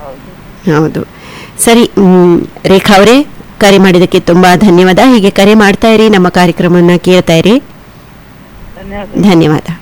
ಹೌದು. ಸರಿ, ರೇಖಾ ಅವರೇ, ಕರೆ ಮಾಡಿದ್ದಕ್ಕೆ ತುಂಬಾ ಧನ್ಯವಾದ. ಹೀಗೆ ಕರೆ ಮಾಡ್ತಾ ಇರಿ, ನಮ್ಮ ಕಾರ್ಯಕ್ರಮವನ್ನು ಕೇಳ್ತಾ ಇರಿ. ಧನ್ಯವಾದ. ಧನ್ಯವಾದ.